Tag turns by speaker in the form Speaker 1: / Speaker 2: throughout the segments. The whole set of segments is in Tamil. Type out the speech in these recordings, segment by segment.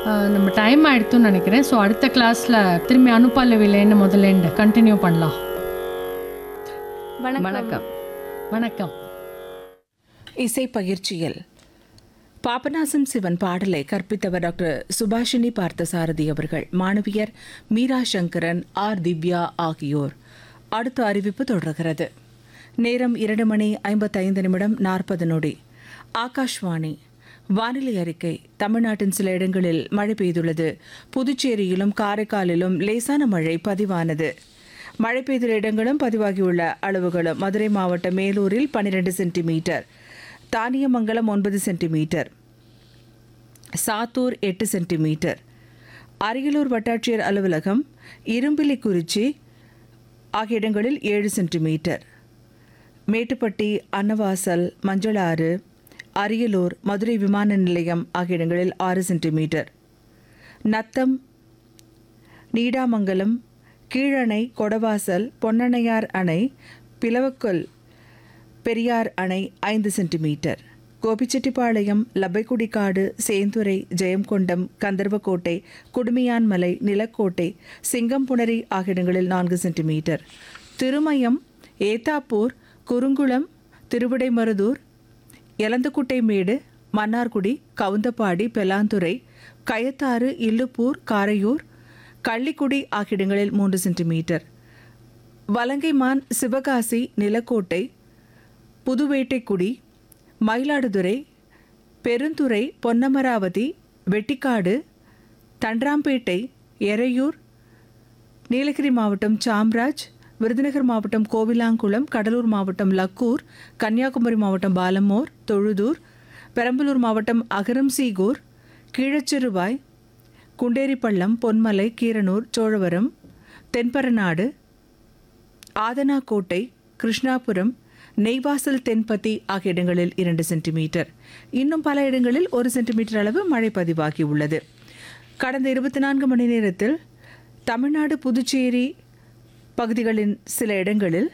Speaker 1: நம்ம டைம் ஆயிடுத்துன்னு நினைக்கிறேன். ஸோ அடுத்த கிளாஸில் திரும்பி அனுப்பல்லவில்லைன்னு முதல்ல கண்டினியூ பண்ணலாம்.
Speaker 2: வணக்கம்.
Speaker 1: வணக்கம்.
Speaker 3: இசை பயிற்சியில் பாபநாசம் சிவன் பாடலை கற்பித்தவர் டாக்டர் சுபாஷினி பார்த்தசாரதி அவர்கள். மாணவியர் மீரா சங்கரன், ஆர் திவ்யா ஆகியோர். அடுத்த அறிவிப்பு தொடர்கிறது. நேரம் 2:55:40. ஆகாஷ்வாணி. வானிலை அறிக்கை. தமிழ்நாட்டின் சில இடங்களில் மழை பெய்துள்ளது. புதுச்சேரியிலும் காரைக்காலிலும் லேசான மழை பதிவானது. மழை பெய்துள்ள இடங்களும் பதிவாகியுள்ள அளவுகளும்: மதுரை மாவட்டம் மேலூரில் 12 centimetre, Thaniyamangalam 9 centimetre, Sattur 8 centimetre, Ariyalur வட்டாட்சியர் அலுவலகம், இரும்பிலிக்குறிச்சி ஆகிய இடங்களில் 7 சென்டிமீட்டர், மேட்டுப்பட்டி, அன்னவாசல், மஞ்சளாறு, அரியலூர், மதுரை விமான நிலையம் ஆகிய இடங்களில் 6 சென்டிமீட்டர், நத்தம், நீடாமங்கலம், கீழணை, கொடவாசல், பொன்னணையார் அணை, பிளவக்கல் பெரியார் அணை 5 சென்டிமீட்டர், கோபிச்செட்டிப்பாளையம், லப்பைக்குடிக்காடு, சேந்துரை, ஜெயங்கொண்டம், கந்தர்வக்கோட்டை, குடுமியான்மலை, நிலக்கோட்டை, சிங்கம்புணரி ஆகிய இடங்களில் 4 சென்டிமீட்டர், திருமயம், ஏத்தாப்பூர், குறுங்குளம், திருவிடைமருதூர், எலந்தக்குட்டைமேடு, மன்னார்குடி, கவுந்தப்பாடி, பெலாந்துறை, கயத்தாறு, இல்லுப்பூர், காரையூர், கள்ளிக்குடி ஆகிய இடங்களில் 3 சென்டிமீட்டர், வலங்கைமான், சிவகாசி, நிலக்கோட்டை, புதுவேட்டைக்குடி, மயிலாடுதுறை, பெருந்துறை, பொன்னமராவதி, வெட்டிக்காடு, தண்டராம்பேட்டை, எறையூர், நீலகிரி மாவட்டம் சாம்ராஜ், விருதுநகர் மாவட்டம் கோவிலாங்குளம், கடலூர் மாவட்டம் லக்கூர், கன்னியாகுமரி மாவட்டம் பாலமோர், தொழுதூர், பெரம்பலூர் மாவட்டம் அகரம்சீகூர், கீழச்சிறுவாய், குண்டேரிப்பள்ளம், பொன்மலை, கீரனூர், சோழவரம், தென்பரநாடு, ஆதனாக்கோட்டை, கிருஷ்ணாபுரம், நெய்வாசல், தென்பத்தி ஆகிய இடங்களில் 2 சென்டிமீட்டர். இன்னும் பல இடங்களில் 1 சென்டிமீட்டர் அளவு மழை பதிவாகியுள்ளது. கடந்த 24 மணி நேரத்தில் தமிழ்நாடு, புதுச்சேரி பகுதிகளின் சில இடங்களில்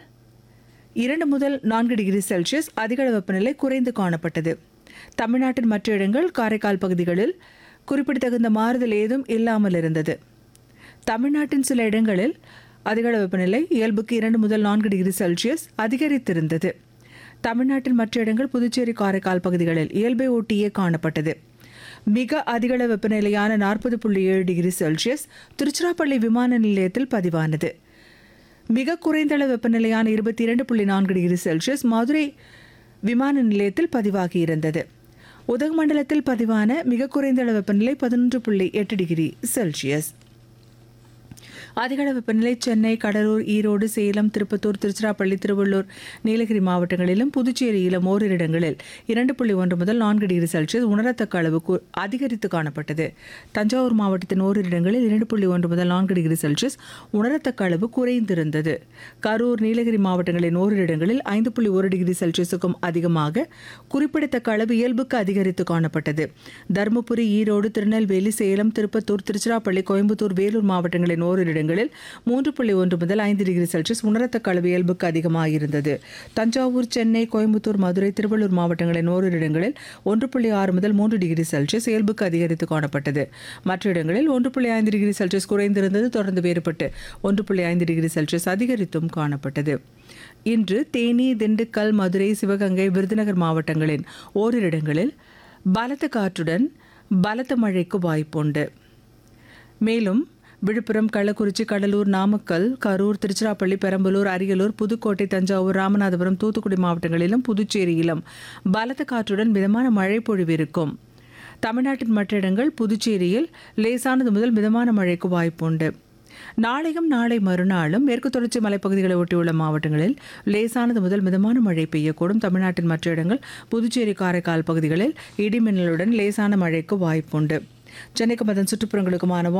Speaker 3: 2 முதல் 4 டிகிரி செல்சியஸ் அதிகள வெப்பநிலை குறைந்து காணப்பட்டது. தமிழ்நாட்டின் மற்ற இடங்கள், காரைக்கால் பகுதிகளில் குறிப்பிடத்தகுந்த மாறுதல் ஏதும் இல்லாமல் இருந்தது. தமிழ்நாட்டின் சில இடங்களில் அதிகள வெப்பநிலை இயல்புக்கு 2 முதல் 4 டிகிரி செல்சியஸ் அதிகரித்திருந்தது. தமிழ்நாட்டின் மற்ற இடங்கள், புதுச்சேரி, காரைக்கால் பகுதிகளில் இயல்பை ஒட்டியே காணப்பட்டது. மிக அதிகள வெப்பநிலையான 40.7 டிகிரி செல்சியஸ் திருச்சிராப்பள்ளி விமான நிலையத்தில் பதிவானது. மிக குறைந்தளவு வெப்பநிலையான 22.4 டிகிரி செல்சியஸ் மதுரை விமான நிலையத்தில் பதிவாகியிருந்தது. உதகமண்டலத்தில் பதிவான மிக குறைந்தளவு வெப்பநிலை 11.8 டிகிரி செல்சியஸ். அதிகள வெப்பநிலை சென்னை, கடலூர், ஈரோடு, சேலம், திருப்பத்தூர், திருச்சிராப்பள்ளி, திருவள்ளூர், நீலகிரி மாவட்டங்களிலும் புதுச்சேரியிலும் ஓரிரு இடங்களில் 2.1 முதல் 4 டிகிரி செல்சியஸ் உணரத்தக்க அளவு அதிகரித்து காணப்பட்டது. தஞ்சாவூர் மாவட்டத்தின் ஓரிரு இடங்களில் 2.1 முதல் 4 டிகிரி செல்சியஸ் உணரத்தக்க அளவு குறைந்திருந்தது. கரூர், நீலகிரி மாவட்டங்களின் ஓரிரு இடங்களில் 5.1 டிகிரி செல்சியஸுக்கும் அதிகமாக குறிப்பிடத்தக்க அளவு இயல்புக்கு அதிகரித்து காணப்பட்டது. தருமபுரி, ஈரோடு, திருநெல்வேலி, சேலம், திருப்பத்தூர், திருச்சிராப்பள்ளி, கோயம்புத்தூர், வேலூர் மாவட்டங்களின் ஓரிரு இடங்களில் 3.1 முதல் 5 டிகிரி செல்சியஸ் உணரத்தக்க அளவு இயல்புக்கு அதிகமாக இருந்தது. தஞ்சாவூர், சென்னை, கோயம்புத்தூர், மதுரை, திருவள்ளூர் மாவட்டங்களின் ஓரிரு இடங்களில் 1.6 முதல் 3 டிகிரி செல்சியஸ் இயல்புக்கு அதிகரித்து காணப்பட்டது. மற்ற இடங்களில் 1.5 டிகிரி செல்சியஸ் குறைந்திருந்தது. தொடர்ந்து வேறுபட்டு 1.5 டிகிரி செல்சியஸ் அதிகரித்தும் காணப்பட்டது. இன்று தேனி, திண்டுக்கல், மதுரை, சிவகங்கை, விருதுநகர் மாவட்டங்களின் ஓரிரு இடங்களில் பலத்த காற்றுடன் பலத்த மழைக்கு வாய்ப்புண்டு. மேலும் விழுப்புரம், கள்ளக்குறிச்சி, கடலூர், நாமக்கல், கரூர், திருச்சிராப்பள்ளி, பெரம்பலூர், அரியலூர், புதுக்கோட்டை, தஞ்சாவூர், ராமநாதபுரம், தூத்துக்குடி மாவட்டங்களிலும் புதுச்சேரியிலும் பலத்த காற்றுடன் மிதமான மழை பொழிவிருக்கும். தமிழ்நாட்டின் மற்ற இடங்கள், புதுச்சேரியில் லேசானது முதல் மிதமான மழைக்கு வாய்ப்புண்டு. நாளையும் நாளை மறுநாளும் மேற்கு தொடர்ச்சி மலைப்பகுதிகளை ஒட்டியுள்ள மாவட்டங்களில் லேசானது முதல் மிதமான மழை பெய்யக்கூடும். தமிழ்நாட்டின் மற்ற இடங்கள், புதுச்சேரி, காரைக்கால் பகுதிகளில் இடிமின்னலுடன் லேசான மழைக்கு வாய்ப்புண்டு. சென்னைக்கும் அதன் சுற்றுப்புறங்களுக்குமான